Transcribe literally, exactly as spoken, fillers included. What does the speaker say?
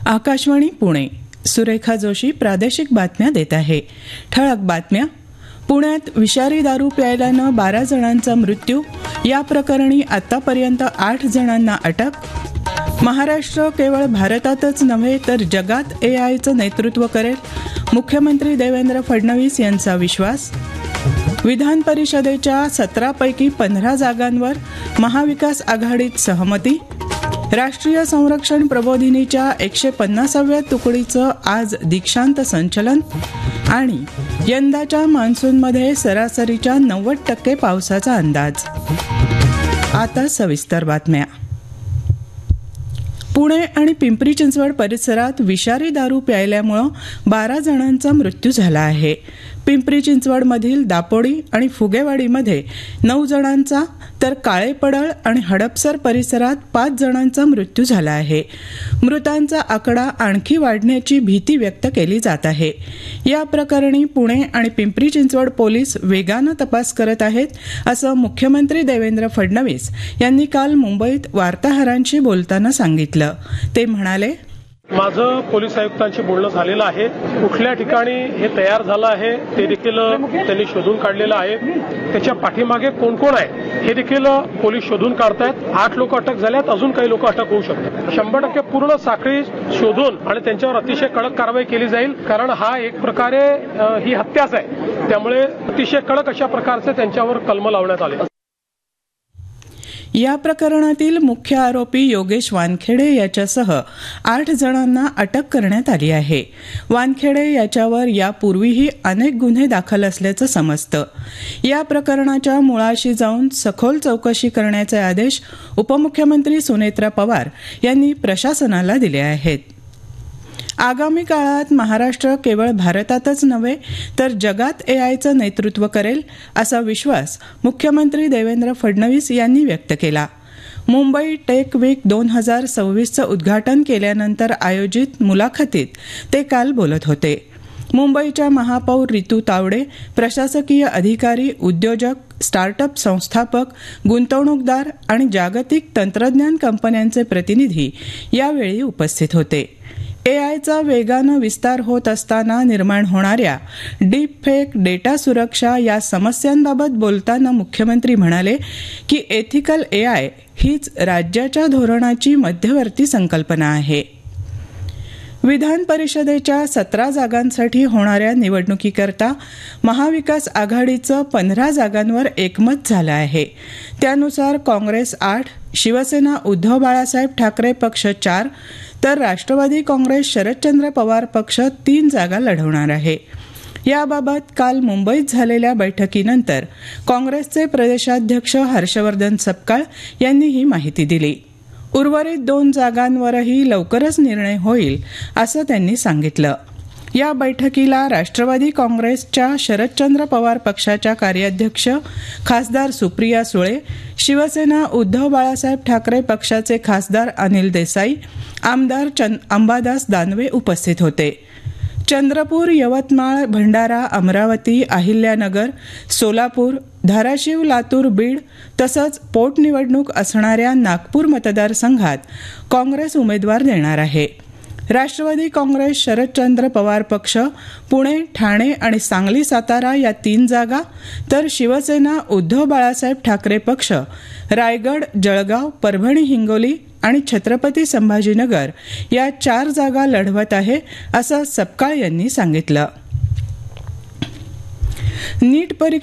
आकाशवाणी पुणे. सुरेखा जोशी प्रादेशिक बातम्या देत आहे. ठळक बातम्या. पुण्यात विषारी दारू प्यायल्यानं बारा जणांचा मृत्यू. या प्रकरणी आतापर्यंत आठ जणांना अटक. महाराष्ट्र केवळ भारतातच नव्हे तर जगात एआयचं नेतृत्व करेल, मुख्यमंत्री देवेंद्र फडणवीस यांचा विश्वास. विधान परिषदेच्या सतरापैकी पंधरा जागांवर महाविकास आघाडीत सहमती. राष्ट्रीय संरक्षण प्रबोधिनीच्या एकशे पन्नासाव्या तुकडीचं आज दीक्षांत संचलन. आणि यंदाच्या मान्सूनमध्ये सरासरीच्या नव्वद टक्के पावसाचा अंदाज. आता सविस्तर बातम्या. पुणे आणि पिंपरी चिंचवड परिसरात विषारी दारू प्यायल्यामुळं बारा जणांचा मृत्यू झाला आहे. पिंपरी चिंचवडमधील दापोडी आणि फुगेवाडीमध्ये नऊ जणांचा तर काळेपडळ आणि हडपसर परिसरात पाच जणांचा मृत्यू झाला आहे. मृतांचा आकडा आणखी वाढण्याची भीती व्यक्त केली जात आहे. या प्रकरणी पुणे आणि पिंपरी चिंचवड पोलीस वेगानं तपास करत आहेत, असं मुख्यमंत्री देवेंद्र फडणवीस यांनी काल मुंबईत वार्ताहरांशी बोलताना सांगितलं. ते म्हणाले, माझं पोलीस आयुक्तांशी बोलणं झालेलं आहे. कुठल्या ठिकाणी हे तयार झालं आहे ते देखील त्यांनी शोधून काढलेलं आहे. त्याच्या पाठीमागे कोण कोण आहे हे देखील पोलीस शोधून काढतायत. आठ लोक अटक झाल्यात, अजून काही लोक अटक होऊ शकतात. शंभर टक्के पूर्ण साखळी शोधून आणि त्यांच्यावर अतिशय कडक कारवाई केली जाईल, कारण हा एक प्रकारे ही हत्याच आहे. त्यामुळे अतिशय कडक अशा प्रकारचे त्यांच्यावर कलम लावण्यात आले. या प्रकरणातील मुख्य आरोपी योगेश वानखेडे याच्यासह आठ जणांना अटक करण्यात आली आहे. वानखेडे याच्यावर यापूर्वीही अनेक गुन्हे दाखल असल्याचं समजतं. या प्रकरणाच्या मुळाशी जाऊन सखोल चौकशी करण्याचे आदेश उपमुख्यमंत्री सुनेत्रा पवार यांनी प्रशासनाला दिले आहेत. आगामी काळात महाराष्ट्र केवळ भारतातच नव्हे तर जगात एआयचं नेतृत्व करेल, असा विश्वास मुख्यमंत्री देवेंद्र फडणवीस यांनी व्यक्त केला. मुंबई टेक वीक दोन हजार सव्वीसचं उद्घाटन केल्यानंतर आयोजित मुलाखतीत ते काल बोलत होते. मुंबईच्या महापौर रितू तावडे, प्रशासकीय अधिकारी, उद्योजक, स्टार्टअप संस्थापक, गुंतवणूकदार आणि जागतिक तंत्रज्ञान कंपन्यांचे प्रतिनिधी यावेळी उपस्थित होते. एआयचा वेगानं विस्तार होत असताना निर्माण होणाऱ्या डीप फेक, डेटा सुरक्षा या समस्यांबाबत बोलताना मुख्यमंत्री म्हणाले की एथिकल एआय हीच राज्याच्या धोरणाची मध्यवर्ती संकल्पना आहे. विधान परिषदेच्या सतरा जागांसाठी होणाऱ्या निवडणुकीकरता महाविकास आघाडीचं पंधरा जागांवर एकमत झालं आहे. त्यानुसार काँग्रेस आठ, शिवसेना उद्धव बाळासाहेब ठाकरे पक्ष चार तर राष्ट्रवादी काँग्रेस शरदचंद्र पवार पक्ष तीन जागा लढवणार आहे. याबाबत काल मुंबईत झालेल्या बैठकीनंतर काँग्रेसचे प्रदेशाध्यक्ष हर्षवर्धन सपकाळ यांनी ही माहिती दिली. उर्वरित दोन जागांवरही लवकरच निर्णय होईल, असं त्यांनी सांगितलं. या बैठकीला राष्ट्रवादी काँग्रेसच्या शरदचंद्र पवार पक्षाच्या कार्याध्यक्ष खासदार सुप्रिया सुळे, शिवसेना उद्धव बाळासाहेब ठाकरे पक्षाचे खासदार अनिल देसाई, आमदार अंबादास दानवे उपस्थित होते. चंद्रपूर, यवतमाळ, भंडारा, अमरावती, अहिल्यानगर, सोलापूर, धाराशिव, लातूर, बीड तसंच पोटनिवडणूक असणाऱ्या नागपूर मतदारसंघात काँग्रेस उमेदवार देणार आहे. राष्ट्रवादी काँग्रेस शरदचंद्र पवार पक्ष पुणे, ठाणे आणि सांगली, सातारा या तीन जागा तर शिवसेना उद्धव बाळासाहेब ठाकरे पक्ष रायगड, जळगाव, परभणी, हिंगोली आणि छत्रपती संभाजीनगर या चार जागा लढवत आहे, असं सपकाळ यांनी सांगितलं. नीट परीक्षा